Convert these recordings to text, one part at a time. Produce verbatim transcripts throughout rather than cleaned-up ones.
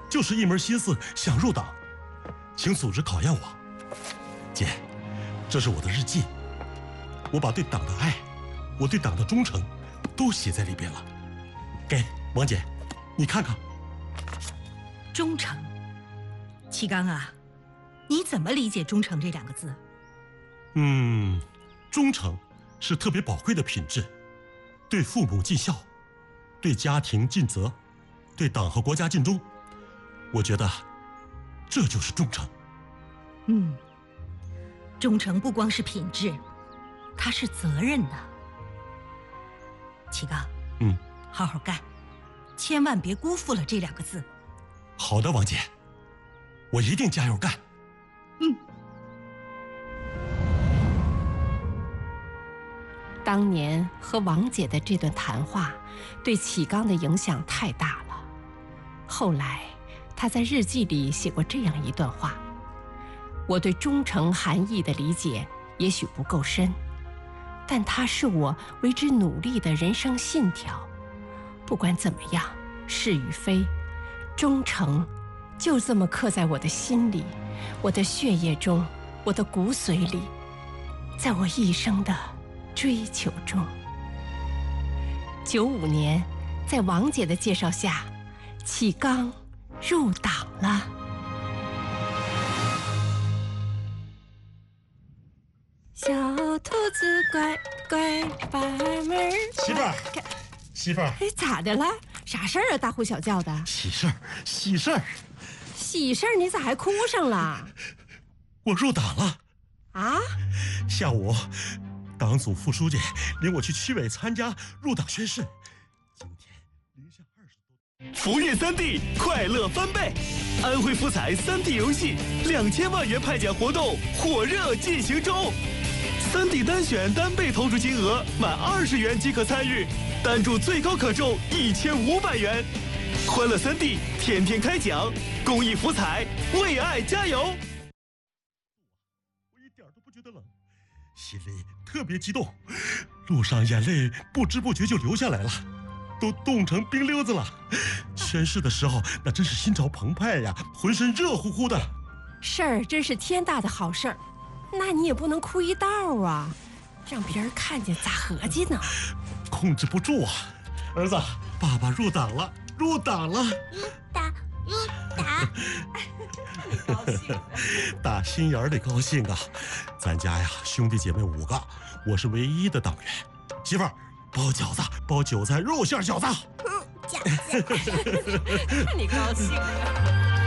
就是一门心思想入党，请组织考验我。姐，这是我的日记，我把对党的爱，我对党的忠诚都写在里边了。给王姐，你看看。 忠诚，齐刚啊，你怎么理解忠诚这两个字？ 嗯，忠诚是特别宝贵的品质，对父母尽孝，对家庭尽责，对党和国家尽忠。我觉得这就是忠诚。 嗯，忠诚不光是品质，它是责任呐。齐刚， 嗯， 好好干，千万别辜负了这两个字。 好的，王姐，我一定加油干。 嗯。 当年和王姐的这段谈话，对启刚的影响太大了。后来，他在日记里写过这样一段话：我对忠诚含义的理解也许不够深，但它是我为之努力的人生信条。不管怎么样，是与非，忠诚就这么刻在我的心里，我的血液中，我的骨髓里，在我一生的追求中。九五年，在王姐的介绍下，启刚入党了。小兔子乖乖把门。 媳妇儿，媳妇儿， 哎，咋的了？啥事儿啊？大呼小叫的。 喜事儿，喜事儿。 喜事儿？你咋还哭上了？ 我入党了。 啊？ 下午，党组副书记领我去区委参加入党宣誓。今天零下二十多。 福运三 D 快乐翻倍，安徽福彩三 D 游戏两千万元派奖活动火热进行中。三 D 单选单倍投注金额满二十元即可参与，单注最高可中一千五百元。欢乐三 D 天天开奖，公益福彩，为爱加油！ 我一点都不觉得冷，心里特别激动，路上眼泪不知不觉就流下来了，都冻成冰溜子了。宣誓的时候，那真是心潮澎湃呀，浑身热乎乎的。 事儿真是天大的好事儿，那你也不能哭一道啊，让别人看见咋合计呢？ 控制不住啊！儿子，爸爸入党了，入党了！ 入党，入党！ 高兴， 打心眼里高兴啊！咱家呀，兄弟姐妹五个，我是唯一的党员。媳妇儿，包饺子，包韭菜肉馅饺子。 嗯，饺子。 看你高兴的。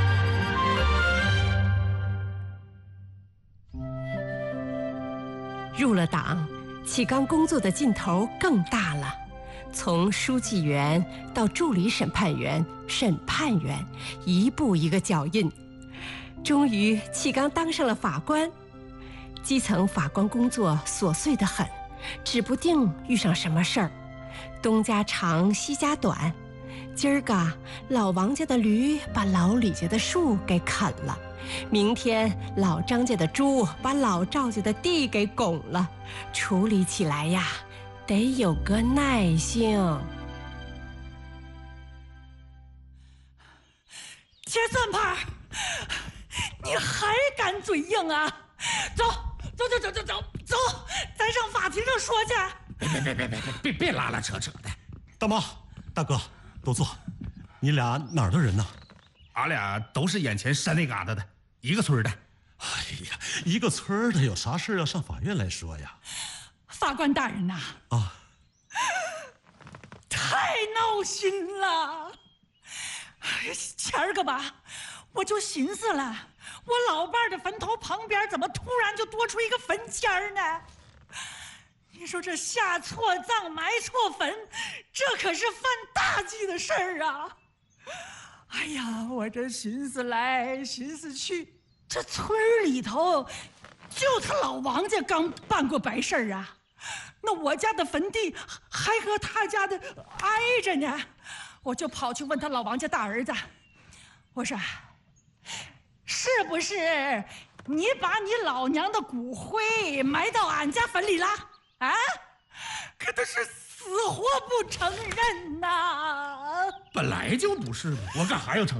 入了党，启刚工作的劲头更大了，从书记员到助理审判员、审判员，一步一个脚印。终于，启刚当上了法官。基层法官工作琐碎得很，指不定遇上什么事儿，东家长西家短。今儿个老王家的驴把老李家的树给啃了，明天老张家的猪把老赵家的地给拱了，处理起来呀，得有个耐性。 铁三胖，你还敢嘴硬啊？走走走走走走走，咱上法庭上说去。 别别别别别别别拉拉扯扯的。 大妈、大哥，都坐。你俩哪儿的人呢？ 俺俩都是眼前山那旮瘩的，一个村的。 哎呀，一个村的有啥事要上法院来说呀？ 法官大人呐， 啊， 太闹心了。前儿个吧，我就寻思了，我老伴儿的坟头旁边怎么突然就多出一个坟尖儿呢？你说这下错葬埋错坟，这可是犯大忌的事儿啊！哎呀，我这寻思来寻思去，这村里头就他老王家刚办过白事儿啊，那我家的坟地还和他家的挨着呢，我就跑去问他老王家大儿子，我说是不是你把你老娘的骨灰埋到俺家坟里了啊？可他是死活不承认呐。 本来就不是嘛，我干啥要承认？